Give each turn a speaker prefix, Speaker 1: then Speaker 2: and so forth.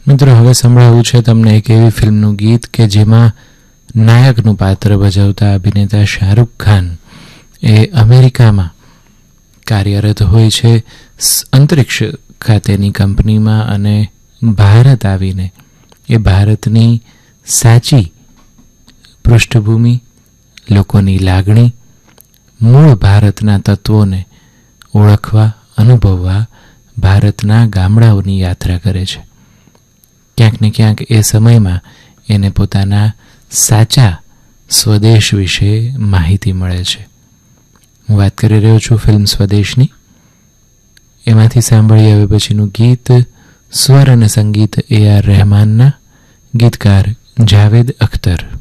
Speaker 1: મિત્રો, હવે સંભળાવું છે તમને એક એવી ફિલ્મનું ગીત કે જેમાં નાયકનું પાત્ર ભજવતા અભિનેતા શાહરૂખ ખાન એ અમેરિકામાં કાર્યરત હોય છે અંતરિક્ષ ખાતેની કંપનીમાં, અને ભારત આવીને એ ભારતની સાચી પૃષ્ઠભૂમિ, લોકોની લાગણી, મૂળ ભારતના તત્વોને ઓળખવા, અનુભવવા ભારતના ગામડાઓની યાત્રા કરે છે. ક્યાંક ને ક્યાંક એ સમયમાં એને પોતાના સાચા સ્વદેશ વિશે માહિતી મળે છે. હું વાત કરી રહ્યો છું ફિલ્મ સ્વદેશની. એમાંથી સાંભળીએ હવે પછીનું ગીત. સ્વર અને સંગીત AR રહેમાનના, ગીતકાર જાવેદ અખ્તર.